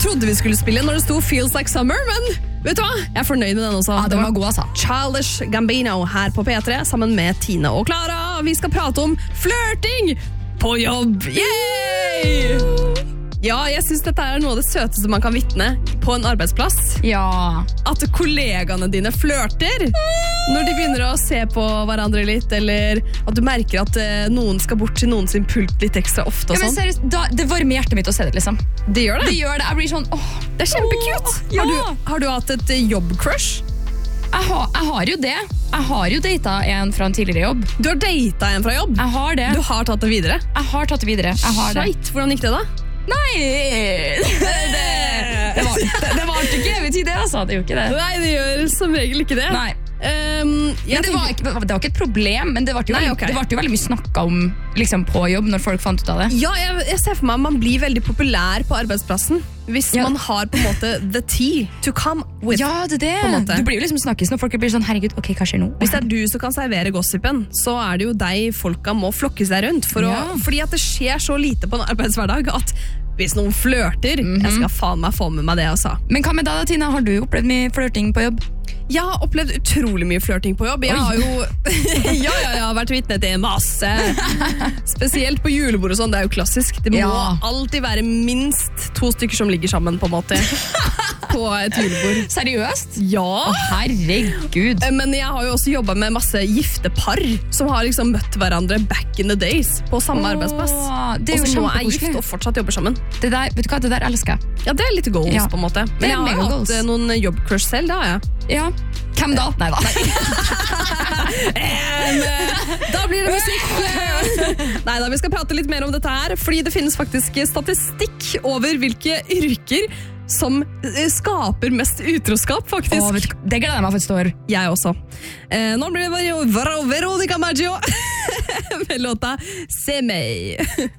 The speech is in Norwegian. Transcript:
trodde vi skulle spille når det sto Feels Like Summer, men vet du hva? Jeg er fornøyd med den også. Ja, den var god, altså. Childish Gambino her på P3 sammen med Tine og Clara. Vi skal prate om flørting på jobb. Yay! Ja, jeg synes dette er noe av det søteste man kan vitne på en arbeidsplass. Ja. At kollegaene dine flørter når de begynner å se på hverandre litt, eller at du merker at noen skal bort til noen sin pult litt ekstra ofte og Ja, men sånn. seriøst, det varmer hjertet mitt å se det, liksom. Det gjør det. Det gjør det. Jeg blir sånn, Det er kjempecute. Ja. Har du hatt et jobbcrush? Jeg har jo det. Jeg har jo datet en fra en tidligere jobb. Du har datet en fra jobb? Jeg har det. Du har tatt det videre? Jeg har tatt det videre. Jeg har det. Shit, hvordan gikk det da? Nei! Det var ikke evig tid, det, altså. Det gjorde ikke det. Nei, det gjør som regel ikke det. Nei. Men det var ikke et problem, men det ble jo, det ble jo veldig mye snakket om liksom, på jobb når folk fant ut av det. Ja, jeg ser for meg at man blir veldig populær på arbeidsplassen hvis man har på en måte the tea to come with. Ja, det er på en det. måte. Du blir jo liksom snakkes når folk blir sånn, herregud, ok, hva skjer nå? Hvis det er du som kan servere gossipen, så er det jo deg folka må flokke seg rundt. Fordi at det skjer så lite på en arbeidshverdag at hvis noen flørter, jeg skal faen meg få med meg det også. Men hva med deg da, Tina? Har du opplevd mye flørting på jobb? Jeg har opplevd utrolig mye flørting på jobb. Jeg har jo jeg har vært vitne til masse. Spesielt på julebord og sånn, det er jo klassisk. Det må alltid være minst 2 stykker som ligger sammen på en måte. På et julebord. Seriøst? Ja. Herregud. Men jeg har jo også jobbet med masse gifte par som har liksom møtt hverandre back in the days på samme arbeidsplass. Det er og jo som nå er kjempekoselig. gift og fortsatt jobber sammen. Det der, vet du hva, det der elsker jeg. Ja, det er litt goals på en måte. Men jeg har jo hatt noen jobbcrush selv, det har jeg. Ja. Hvem da? Nei da. Da blir det musikk. Neida, vi skal prate litt mer om dette her, fordi det finnes faktisk statistikk over hvilke yrker som skaper mest utroskap, faktisk. Det gleder jeg meg faktisk over. Jeg også. Nå blir det Veronica Maggio med låta Se meg.